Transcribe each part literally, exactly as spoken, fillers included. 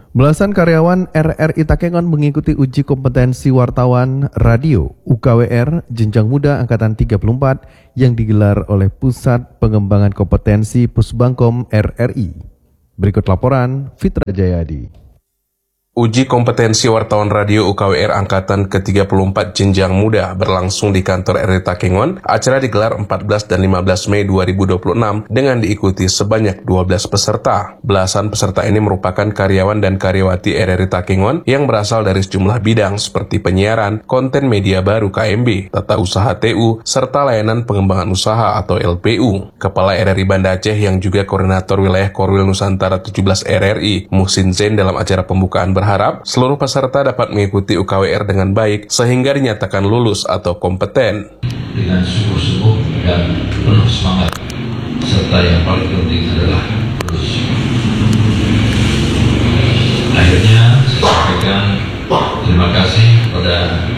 Belasan karyawan R R I Takengon mengikuti uji kompetensi wartawan radio U K W R Jenjang Muda Angkatan tiga puluh empat yang digelar oleh Pusat Pengembangan Kompetensi Pusbangkom R R I. Berikut laporan Fitra Jayadi. Uji kompetensi wartawan radio U K W R Angkatan ke tiga puluh empat Jenjang Muda berlangsung di kantor R R I Takengon. Acara digelar empat belas dan lima belas Mei dua ribu dua puluh enam dengan diikuti sebanyak dua belas peserta. Belasan peserta ini merupakan karyawan dan karyawati R R I Takengon yang berasal dari sejumlah bidang seperti penyiaran, konten media baru K M B, tata usaha T U, serta layanan pengembangan usaha atau L P U. Kepala R R I Banda Aceh yang juga koordinator wilayah Korwil Nusantara tujuh belas R R I, Muhsin Zain, dalam acara pembukaan berharap seluruh peserta dapat mengikuti U K W R dengan baik sehingga dinyatakan lulus atau kompeten. Dengan sungguh-sungguh dan penuh semangat, serta yang paling penting adalah lulus. Akhirnya saya sampaikan terima kasih kepada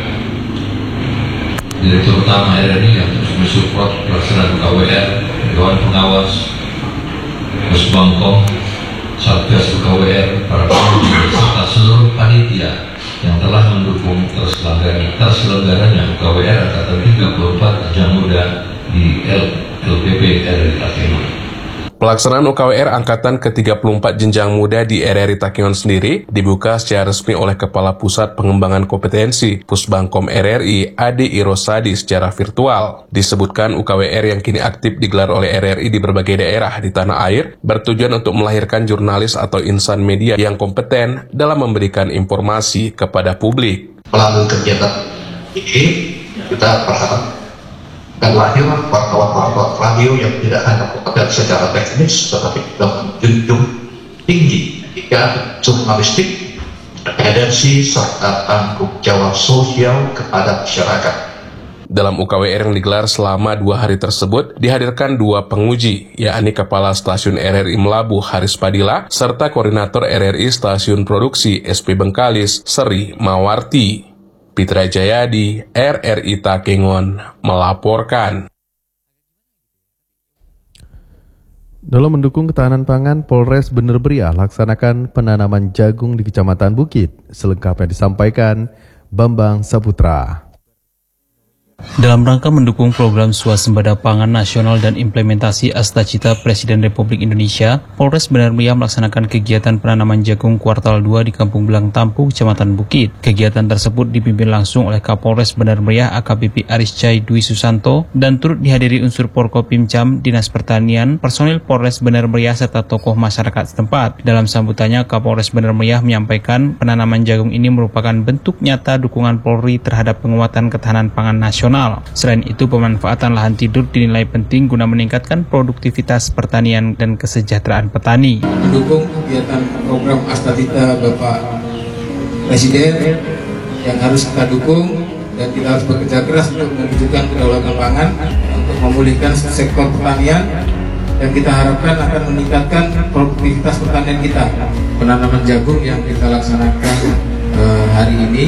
Direktur Utama R R I yang terus mensupport pelaksanaan U K W R, Dewan Pengawas, Pusbangkom, Satgas U K W R, para pengunjung, serta seluruh panitia yang telah mendukung terselenggaranya, terselenggaranya U K W R Angkatan tiga puluh empat Jenjang Muda di L P P R R I Takengon. Pelaksanaan U K W R Angkatan ke tiga puluh empat Jenjang Muda di R R I Takengon sendiri dibuka secara resmi oleh Kepala Pusat Pengembangan Kompetensi Pusbangkom R R I Ade Irosadi secara virtual. Disebutkan U K W R yang kini aktif digelar oleh R R I di berbagai daerah di tanah air bertujuan untuk melahirkan jurnalis atau insan media yang kompeten dalam memberikan informasi kepada publik. Melalui kegiatan ini kita berharap dan lahir wartawan-wartawan radio yang tidak hanya kompeten secara teknis, tetapi juga menjunjung tinggi etika jurnalistik, kompetensi serta tanggung jawab sosial kepada masyarakat. Dalam U K W R yang digelar selama dua hari tersebut, dihadirkan dua penguji, yakni Kepala Stasiun R R I Melabu Haris Padilla, serta Koordinator R R I Stasiun Produksi S P Bengkalis, Seri Mawarti. Fitra Jayadi, R R I Takengon, melaporkan. Dalam mendukung ketahanan pangan, Polres Bener Meriah laksanakan penanaman jagung di Kecamatan Bukit. Selengkapnya disampaikan Bambang Saputra. Dalam rangka mendukung program swasembada pangan nasional dan implementasi Astacita Presiden Republik Indonesia, Polres Bener Meriah melaksanakan kegiatan penanaman jagung kuartal dua di Kampung Belang Tampu, Kecamatan Bukit. Kegiatan tersebut dipimpin langsung oleh Kapolres Bener Meriah A K B P Aris Cai Dwi Susanto dan turut dihadiri unsur Porkopimcam, Dinas Pertanian, personil Polres Bener Meriah serta tokoh masyarakat setempat. Dalam sambutannya, Kapolres Bener Meriah menyampaikan penanaman jagung ini merupakan bentuk nyata dukungan Polri terhadap penguatan ketahanan pangan nasional. Selain itu, pemanfaatan lahan tidur dinilai penting guna meningkatkan produktivitas pertanian dan kesejahteraan petani. Mendukung kegiatan program Astacita Bapak Presiden yang harus kita dukung dan kita harus bekerja keras untuk mewujudkan kedaulatan pangan, untuk memulihkan sektor pertanian yang kita harapkan akan meningkatkan produktivitas pertanian kita. Penanaman jagung yang kita laksanakan eh, hari ini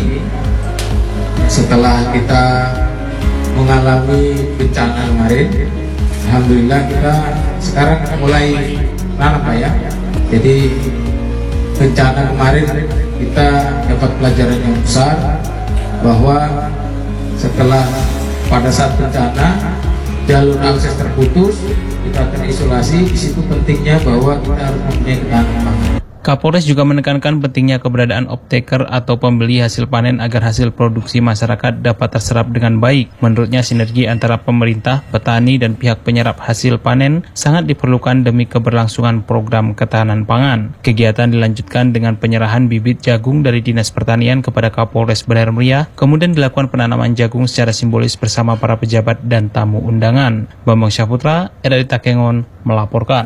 setelah kita mengalami bencana kemarin, alhamdulillah kita sekarang mulai nanam Pak ya. Jadi bencana kemarin kita dapat pelajaran yang besar bahwa setelah pada saat bencana jalur akses terputus, kita terisolasi. Di situ pentingnya bahwa kita harus mempunyai ketahanan pangan. Kapolres juga menekankan pentingnya keberadaan off-taker atau pembeli hasil panen agar hasil produksi masyarakat dapat terserap dengan baik. Menurutnya, sinergi antara pemerintah, petani, dan pihak penyerap hasil panen sangat diperlukan demi keberlangsungan program ketahanan pangan. Kegiatan dilanjutkan dengan penyerahan bibit jagung dari Dinas Pertanian kepada Kapolres Bener Meriah, kemudian dilakukan penanaman jagung secara simbolis bersama para pejabat dan tamu undangan. Bambang Saputra, R R I Takengon, melaporkan.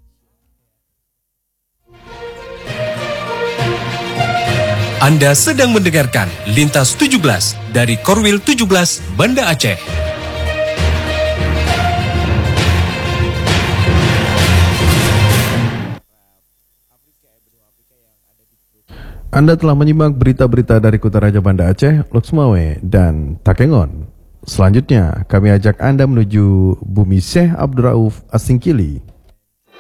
Anda sedang mendengarkan Lintas tujuh belas dari Korwil tujuh belas Banda Aceh. Anda telah menyimak berita-berita dari Kutaraja Banda Aceh, Loksmawe, dan Takengon. Selanjutnya, kami ajak Anda menuju Bumi Syekh Abdurrauf Asingkili.